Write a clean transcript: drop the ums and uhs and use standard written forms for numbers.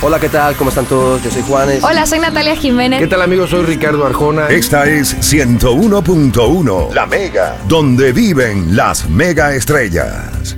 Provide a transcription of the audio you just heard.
Hola, ¿qué tal? ¿Cómo están todos? Yo soy Juanes. Hola, soy Natalia Jiménez. ¿Qué tal, amigos? Soy Ricardo Arjona. Esta es 101.1, La Mega, donde viven las mega estrellas.